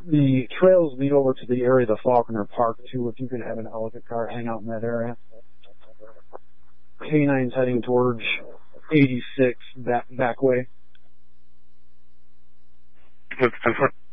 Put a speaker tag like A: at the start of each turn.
A: The trails lead over to the area of the Faulkner Park, too, if you could have an elephant car hang out in that area. K9's heading towards 86 back way.
B: What's 10-4?